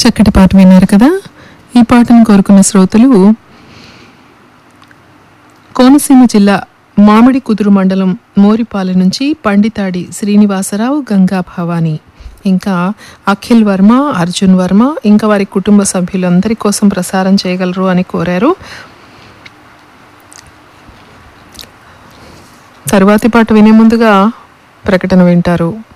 చక్కటి పాట విన్నారు కదా. ఈ పాటను కోరుకున్న శ్రోతలు కోనసీమ జిల్లా మామిడి కుదురు మండలం మోరిపాలెం నుంచి పండితాడి శ్రీనివాసరావు, గంగా భవాని, ఇంకా అఖిల్ వర్మ, అర్జున్ వర్మ, ఇంకా వారి కుటుంబ సభ్యులందరి కోసం ప్రసారం చేయగలరు అని కోరారు. తరువాతి పాట వినే ముందుగా ప్రకటన వింటారు.